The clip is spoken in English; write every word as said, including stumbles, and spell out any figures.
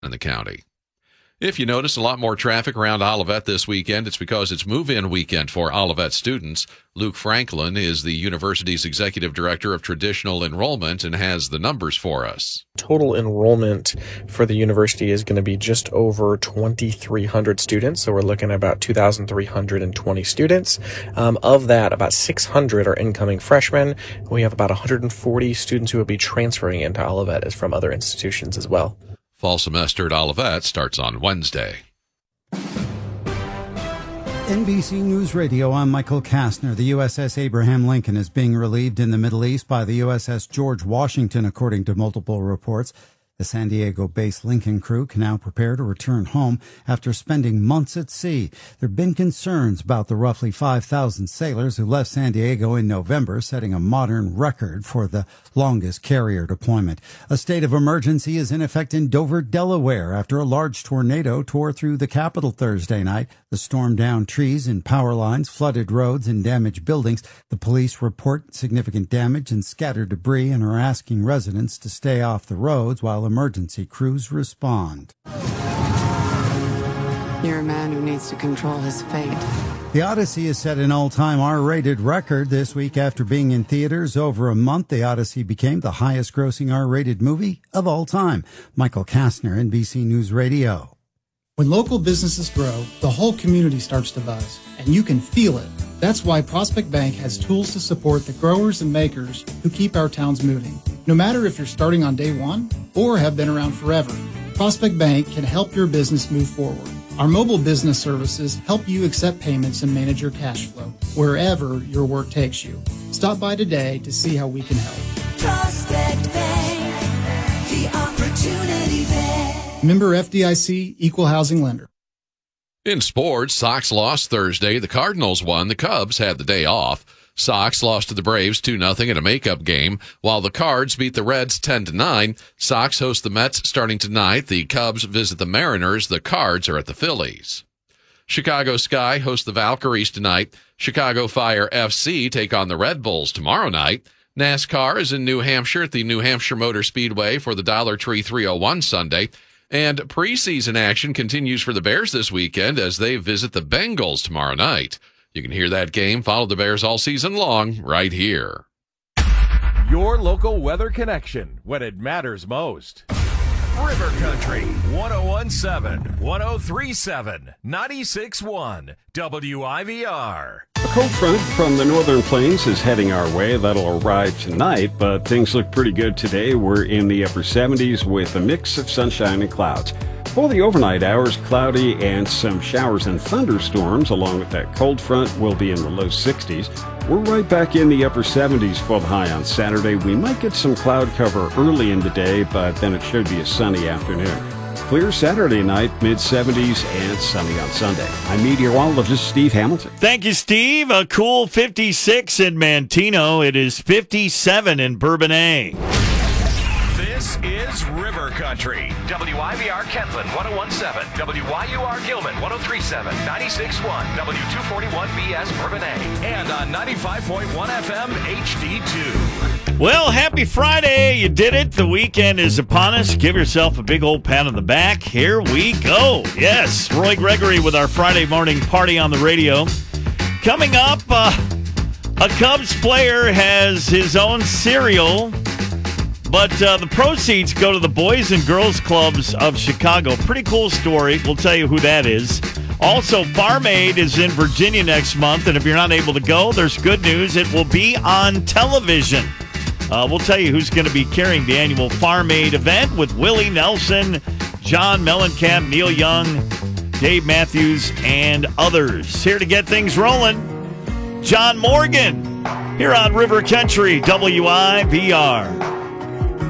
in the county. If you notice a lot more traffic around Olivet this weekend, it's because it's move-in weekend for Olivet students. Luke Franklin is the university's executive director of traditional enrollment and has the numbers for us. Total enrollment for the university is going to be just over twenty-three hundred students, so we're looking at about two thousand three hundred twenty students. Um, of that, about six hundred are incoming freshmen. We have about one hundred forty students who will be transferring into Olivet as from other institutions as well. Fall semester at Olivet starts on Wednesday. N B C News Radio, I'm Michael Kastner. The U S S Abraham Lincoln is being relieved in the Middle East by the U S S George Washington, according to multiple reports. The San Diego-based Lincoln crew can now prepare to return home after spending months at sea. There have been concerns about the roughly five thousand sailors who left San Diego in November, setting a modern record for the longest carrier deployment. A state of emergency is in effect in Dover, Delaware, after a large tornado tore through the capital Thursday night. The storm downed trees and power lines, flooded roads, and damaged buildings. The police report significant damage and scattered debris and are asking residents to stay off the roads while emergency crews respond. You're a man who needs to control his fate. The Odyssey has set an all-time R-rated record this week after being in theaters over a month. The Odyssey became the highest-grossing R-rated movie of all time. Michael Kastner, N B C News Radio. When local businesses grow, the whole community starts to buzz, and you can feel it. That's why Prospect Bank has tools to support the growers and makers who keep our towns moving. No matter if you're starting on day one or have been around forever, Prospect Bank can help your business move forward. Our mobile business services help you accept payments and manage your cash flow wherever your work takes you. Stop by today to see how we can help. Prospect Bank, the opportunity bank. Member F D I C, Equal Housing Lender. In sports, Sox lost Thursday. The Cardinals won. The Cubs had the day off. Sox lost to the Braves two nothing in a makeup game, while the Cards beat the Reds ten to nine. Sox host the Mets starting tonight. The Cubs visit the Mariners. The Cards are at the Phillies. Chicago Sky hosts the Valkyries tonight. Chicago Fire F C take on the Red Bulls tomorrow night. NASCAR is in New Hampshire at the New Hampshire Motor Speedway for the Dollar Tree three oh one Sunday. And preseason action continues for the Bears this weekend as they visit the Bengals tomorrow night. You can hear that game, follow the Bears all season long, right here. Your local weather connection when it matters most. River Country, one oh one point seven, one oh three point seven, ninety-six point one, W I V R. A cold front from the northern plains is heading our way. That'll arrive tonight, but things look pretty good today. We're in the upper seventies with a mix of sunshine and clouds. For the overnight hours, cloudy and some showers and thunderstorms, along with that cold front, will be in the low sixties. We're right back in the upper seventies for the high on Saturday. We might get some cloud cover early in the day, but then it should be a sunny afternoon. Clear Saturday night, mid seventies, and sunny on Sunday. I'm meteorologist Steve Hamilton. Thank you, Steve. A cool fifty-six in Mantino. It is fifty-seven in Bourbonnais. This is River Country. W I V R Kentland, one oh one point seven. W Y U R Gilman, one oh three point seven. ninety-six point one. W two forty-one B S Bourbonnais. And on ninety-five point one F M H D two. Well, happy Friday. You did it. The weekend is upon us. Give yourself a big old pat on the back. Here we go. Yes, Roy Gregory with our Friday morning party on the radio. Coming up, uh, a Cubs player has his own cereal. But uh, the proceeds go to the Boys and Girls Clubs of Chicago. Pretty cool story. We'll tell you who that is. Also, Farm Aid is in Virginia next month, and if you're not able to go, there's good news. It will be on television. Uh, we'll tell you who's going to be carrying the annual Farm Aid event with Willie Nelson, John Mellencamp, Neil Young, Dave Matthews, and others. Here to get things rolling, John Morgan, here on River Country, W I V R.